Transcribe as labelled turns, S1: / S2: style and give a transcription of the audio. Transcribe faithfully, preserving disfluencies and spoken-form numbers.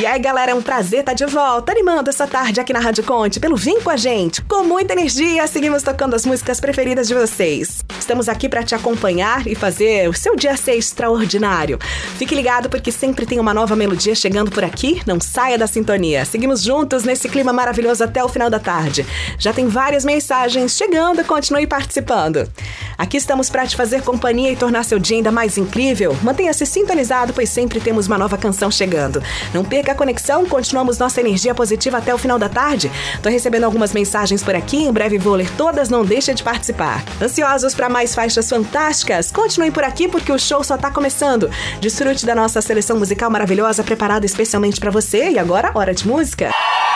S1: aí, galera, é um prazer estar de volta, animando essa tarde aqui na Rádio Conte, pelo Vem com a Gente. Com muita energia, seguimos tocando as músicas preferidas de vocês. Estamos aqui para te acompanhar e fazer o seu dia ser extraordinário. Fique ligado porque sempre tem uma nova melodia chegando por aqui, não saia da sintonia. Seguimos juntos nesse clima maravilhoso até o final da tarde. Já tem várias mensagens chegando, continue participando. Aqui estamos para te fazer companhia e tornar seu dia ainda mais incrível. Mantenha-se sintonizado, pois sempre temos uma nova canção chegando. Não perca a conexão, continuamos nossa energia positiva até o final da tarde. Tô recebendo algumas mensagens por aqui, em breve vou ler todas, não deixa de participar. Ansiosos para mais faixas fantásticas? Continuem por aqui porque o show só tá começando. Desfrute da nossa seleção musical maravilhosa preparada especialmente para você. E agora, hora de música.